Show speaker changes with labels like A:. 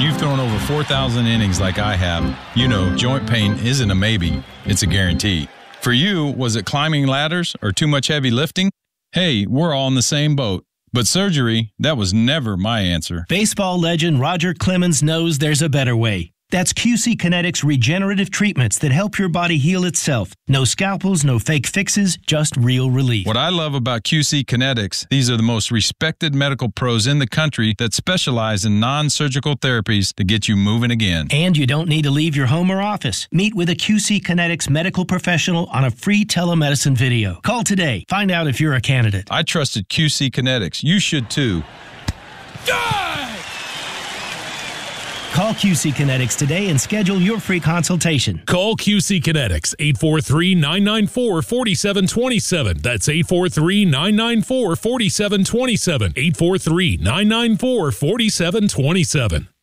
A: you've thrown over 4,000 innings like I have, you know joint pain isn't a maybe, it's a guarantee. For you, was it climbing ladders or too much heavy lifting? Hey, we're all in the same boat. But surgery, that was never my answer.
B: Baseball legend Roger Clemens knows there's a better way. That's QC Kinetics regenerative treatments that help your body heal itself. No scalpels, no fake fixes, just real relief.
A: What I love about QC Kinetics, these are the most respected medical pros in the country that specialize in non-surgical therapies to get you moving again.
B: And you don't need to leave your home or office. Meet with a QC Kinetics medical professional on a free telemedicine video. Call today. Find out if you're a candidate.
A: I trusted QC Kinetics. You should too.
B: Call QC Kinetics today and schedule your free consultation.
C: Call QC Kinetics, 843-994-4727. That's 843-994-4727. 843-994-4727.